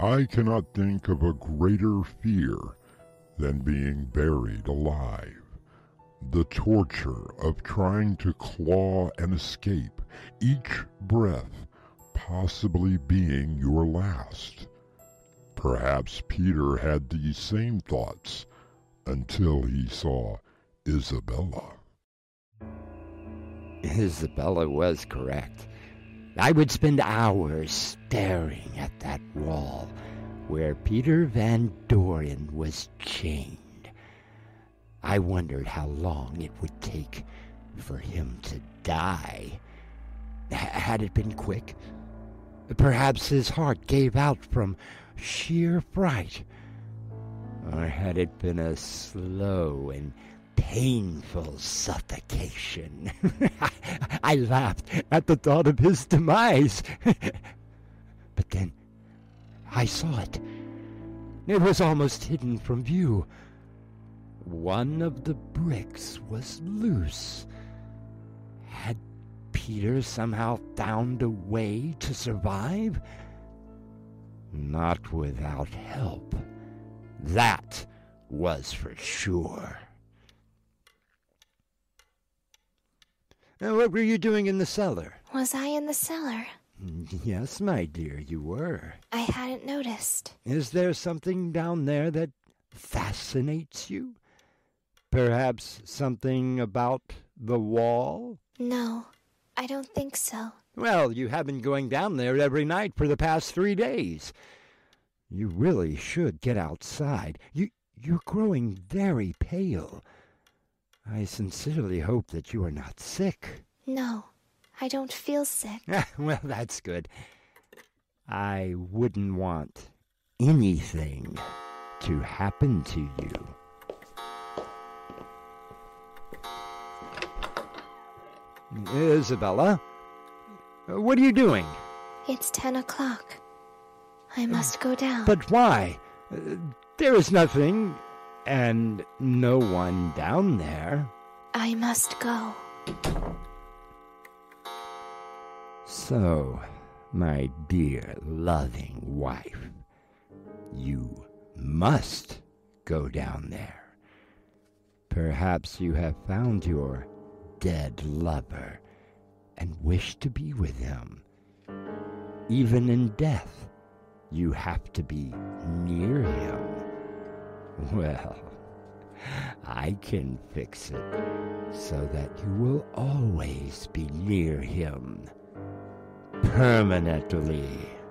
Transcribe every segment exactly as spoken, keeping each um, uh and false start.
I cannot think of a greater fear than being buried alive. The torture of trying to claw and escape, each breath possibly being your last. Perhaps Peter had these same thoughts until he saw Isabella. Isabella was correct. I would spend hours staring at that wall where Peter Van Doren was chained. I wondered how long it would take for him to die. H- had it been quick? Perhaps his heart gave out from sheer fright. Or had it been a slow and painful suffocation? I laughed at the thought of his demise. But then I saw it. It was almost hidden from view. One of the bricks was loose. Had Peter somehow found a way to survive? Not without help. That was for sure. Now, what were you doing in the cellar? Was I in the cellar? Yes, my dear, you were. I hadn't noticed. Is there something down there that fascinates you? Perhaps something about the wall? No, I don't think so. Well, you have been going down there every night for the past three days. You really should get outside. You, you're growing very pale. I sincerely hope that you are not sick. No, I don't feel sick. Well, that's good. I wouldn't want anything to happen to you. Isabella, what are you doing? It's ten o'clock. I must go down. But why? Uh, there is nothing, and no one down there. I must go. So, my dear loving wife, you must go down there. Perhaps you have found your dead lover and wish to be with him. Even in death, you have to be near him. Well, I can fix it so that you will always be near him. Permanently.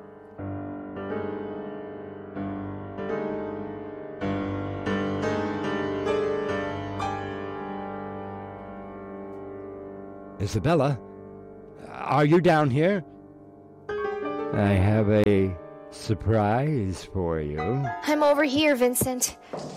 Isabella, are you down here? I have a surprise for you. I'm over here, Vincent.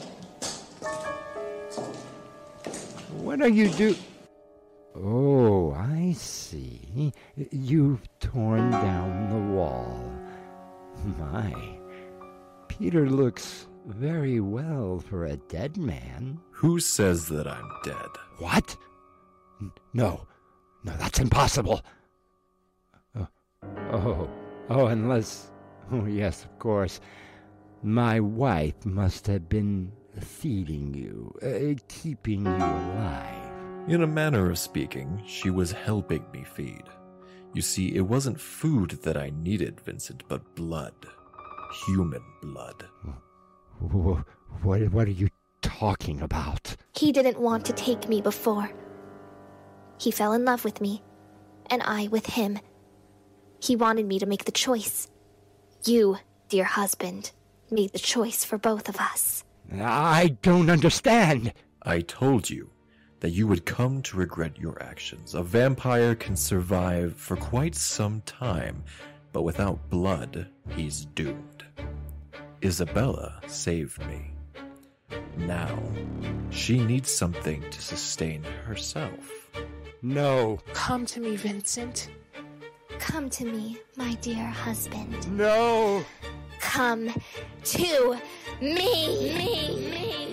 What are you do? Oh, I see. You've torn down the wall. My, Peter looks very well for a dead man. Who says that I'm dead? What? N- No, no, that's impossible. Oh, oh, oh, unless, oh yes, of course. My wife must have been feeding you, uh, keeping you alive. In a manner of speaking, she was helping me feed. You see, it wasn't food that I needed, Vincent, but blood. Human blood. What, what are you talking about? He didn't want to take me before. He fell in love with me, and I with him. He wanted me to make the choice. You, dear husband, made the choice for both of us. I don't understand. I told you that you would come to regret your actions. A vampire can survive for quite some time, but without blood, he's doomed. Isabella saved me. Now, she needs something to sustain herself. No. Come to me, Vincent. Come to me, my dear husband. No. Come to me. me, me, me.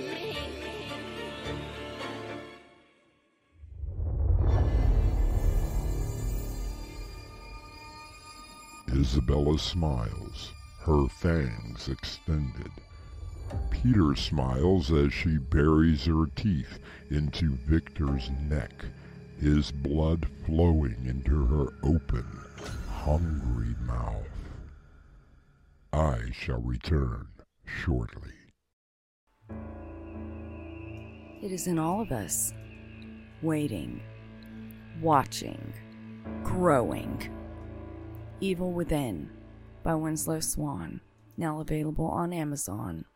Isabella smiles her fangs extended. Peter smiles as she buries her teeth into Victor's neck, his blood flowing into her open, hungry mouth. I shall return shortly. It is in all of us, waiting, watching, growing. Evil Within by Winslow Swan, now available on Amazon.